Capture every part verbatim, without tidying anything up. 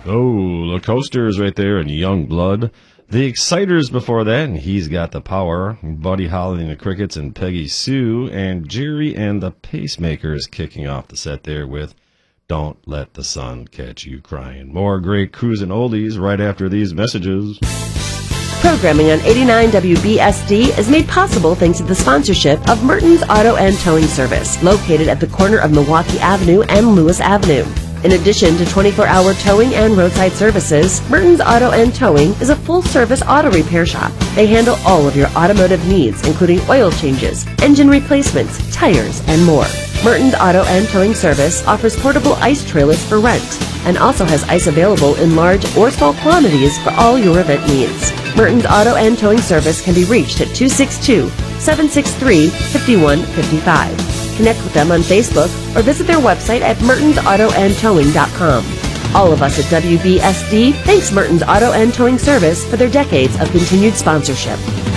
Oh, the Coasters right there and Young Blood. The Exciters before that, and He's Got the Power. Buddy Holly and the Crickets and Peggy Sue. And Jerry and the Pacemakers kicking off the set there with Don't Let the Sun Catch You Crying. More great cruising oldies right after these messages. Programming on eighty-nine W B S D is made possible thanks to the sponsorship of Merton's Auto and Towing Service, located at the corner of Milwaukee Avenue and Lewis Avenue. In addition to twenty-four hour towing and roadside services, Merton's Auto and Towing is a full-service auto repair shop. They handle all of your automotive needs, including oil changes, engine replacements, tires, and more. Merton's Auto and Towing Service offers portable ice trailers for rent and also has ice available in large or small quantities for all your event needs. Merton's Auto and Towing Service can be reached at two six two, seven six three, five one five five. Connect with them on Facebook or visit their website at mertons auto and towing dot com. All of us at W B S D thanks Merton's Auto and Towing Service for their decades of continued sponsorship.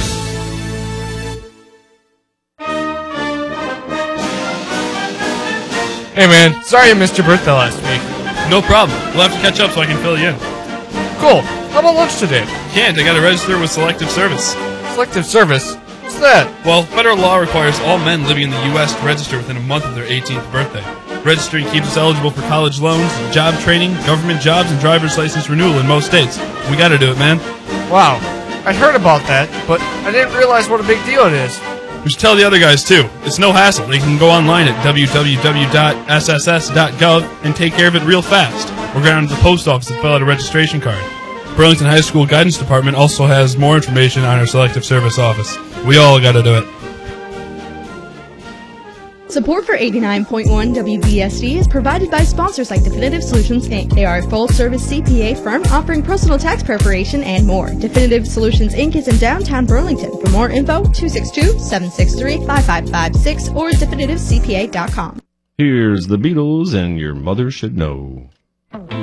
Hey man, sorry I missed your birthday last week. No problem. We'll have to catch up so I can fill you in. Cool. How about lunch today? Can't. I gotta register with Selective Service. Selective Service? What's that? Well, federal law requires all men living in the U S to register within a month of their eighteenth birthday. Registering keeps us eligible for college loans, job training, government jobs, and driver's license renewal in most states. We gotta do it, man. Wow. I heard about that, but I didn't realize what a big deal it is. We should tell the other guys, too. It's no hassle. They can go online at w w w dot s s s dot gov and take care of it real fast. Or go down to the post office and fill out a registration card. Burlington High School Guidance Department also has more information on our Selective Service office. We all gotta do it. Support for eighty-nine point one W B S D is provided by sponsors like Definitive Solutions, Incorporated. They are a full-service C P A firm offering personal tax preparation and more. Definitive Solutions, Incorporated is in downtown Burlington. For more info, two six two, seven six three, five five five six or definitive c p a dot com. Here's the Beatles and Your Mother Should Know.